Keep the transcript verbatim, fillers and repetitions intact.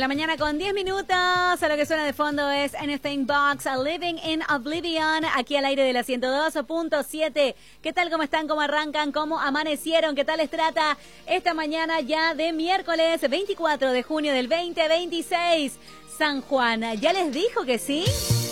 la mañana con diez minutos. A lo que suena de fondo es Anything Box, a Living in Oblivion, aquí al aire de la ciento dos punto siete. ¿Qué tal? ¿Cómo están? ¿Cómo arrancan? ¿Cómo amanecieron? ¿Qué tal les trata esta mañana ya de miércoles veinticuatro de junio del veinte veintiséis? San Juan, ¿ya les dijo que sí?